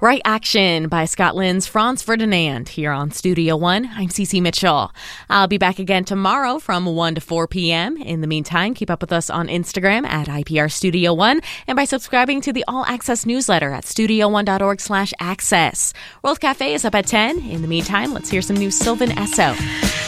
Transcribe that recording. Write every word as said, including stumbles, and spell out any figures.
Right Action by Scotland's Franz Ferdinand here on Studio One. I'm Cece Mitchell. I'll be back again tomorrow from one to four p.m. In the meantime, keep up with us on Instagram at I P R Studio One and by subscribing to the All Access newsletter at studio one dot org slash access. World Cafe is up at ten. In the meantime, let's hear some new Sylvan Esso.